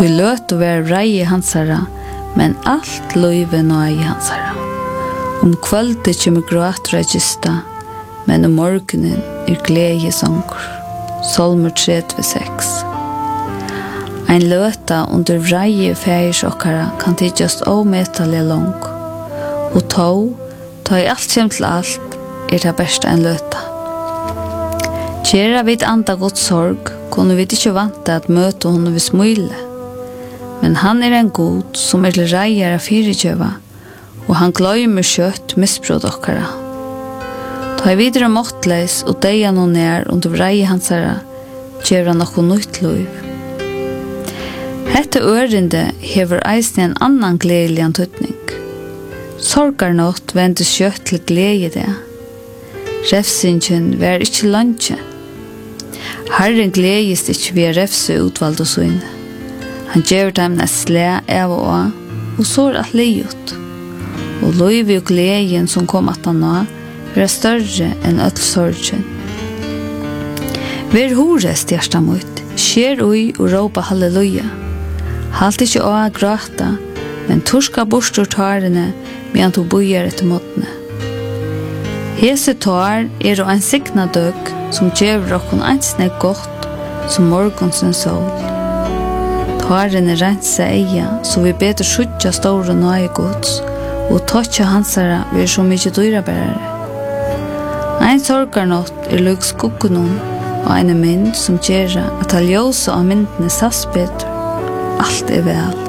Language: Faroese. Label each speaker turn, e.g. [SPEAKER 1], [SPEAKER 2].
[SPEAKER 1] Tog løt å være rei hansara, men alt løyve nå i hansara. Kvöldet kommer gråt regista, men morgenen glede sanger. Salmer 36. Ein løta under vreie fægirsokkara kan tidjast ometallig lang, og ta i alt kjem til alt, det best en løta. Kjera vid anda godt sorg, kunne vi ikke vante at møte henne ved smule, men han en god som til reier av fyrirkjøva, og han gløymer kjøtt misbrot okkara. Ta i videre måttleis og deia no nær under vreie hansara, kjera nokko nytt liv. Hette ørinde hever eisne en annan gledelig antydning. Sorgarnått vendes kjøtt til glede det. Refsingen var ikke lunge. Herren gledest ikke ved refse utvalg og søgne. Han gjør dem en slæ av og sår at livet. Og løyve og gleden som kom at han nå, var større enn ødel sorgen. Vær horest, hjärsta mot, skjer ui og råpa halleluja. Halt ikke å gråta, men torska bort ur tårene, medan du bojar etter måttene. Hese tår og en signa døg, som gjør okkon einsne godt, som morgonsens sol. Tårene renser eia, så vi beter skjutja store nøye gods, og tåtja hansara vi så mykje dyrabærare. Ein sorgarnått luk skuggenom, og en mynd som gjør at han ljøse av myndene sass bedre. Alt vel.